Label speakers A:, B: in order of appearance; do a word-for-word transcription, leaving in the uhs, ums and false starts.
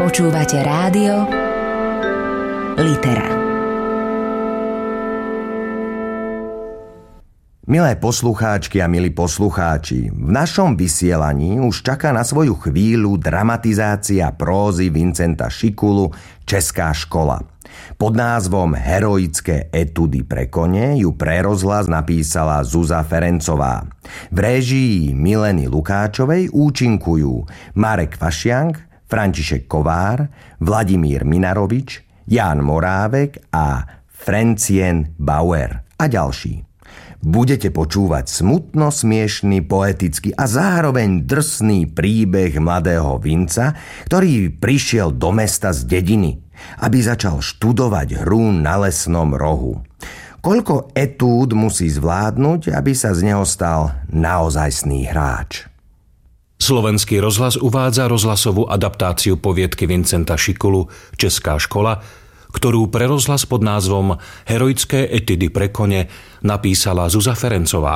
A: Počúvate rádio Litera.
B: Milé poslucháčky a milí poslucháči, v našom vysielaní už čaká na svoju chvíľu dramatizácia prózy Vincenta Šikulu Česká škola. Pod názvom Heroické etudy pre kone ju pre rozhlas napísala Zuza Ferencová. V réžii Mileny Lukáčovej účinkujú Marek Fašiank, František Kovár, Vladimír Minarovič, Ján Morávek a Francien Bauer a ďalší. Budete počúvať smutno smiešný, poetický a zároveň drsný príbeh mladého Vinca, ktorý prišiel do mesta z dediny, aby začal študovať hru na lesnom rohu. Koľko etúd musí zvládnuť, aby sa z neho stal naozajstný hráč?
C: Slovenský rozhlas uvádza rozhlasovú adaptáciu poviedky Vincenta Šikulu Česká škola, ktorú pre rozhlas pod názvom Heroické etudy pre kone napísala Zuza Ferencová.